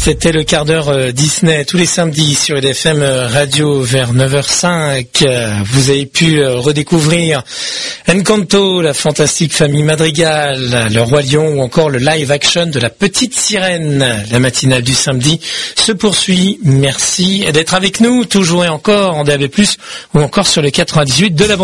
C'était le quart d'heure Disney tous les samedis sur EDFM Radio vers 9h05. Vous avez pu redécouvrir Encanto, la fantastique famille Madrigal, le Roi Lion ou encore le live action de la Petite Sirène. La matinale du samedi se poursuit. Merci d'être avec nous, toujours et encore en DAB+, ou encore sur le 98 de la bande.